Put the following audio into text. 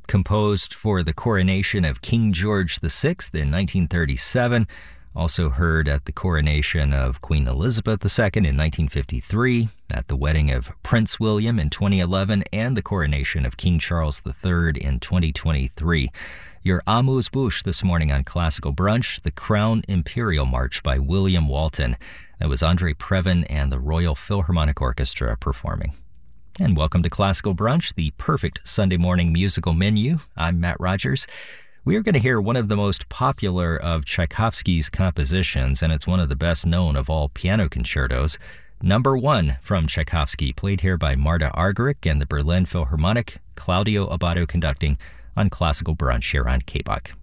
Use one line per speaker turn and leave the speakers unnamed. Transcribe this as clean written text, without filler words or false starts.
composed for the coronation of King George VI in 1937. Also heard at the coronation of Queen Elizabeth II in 1953, at the wedding of Prince William in 2011, and the coronation of King Charles III in 2023. Your amuse-bouche this morning on Classical Brunch, the Crown Imperial March by William Walton. That was Andre Previn and the Royal Philharmonic Orchestra performing. And welcome to Classical Brunch, the perfect Sunday morning musical menu. I'm Matt Rogers. We are going to hear one of the most popular of Tchaikovsky's compositions, and it's one of the best known of all piano concertos. Number 1 from Tchaikovsky, played here by Marta Argerich and the Berlin Philharmonic, Claudio Abbado conducting on Classical Brunch here on KBOK.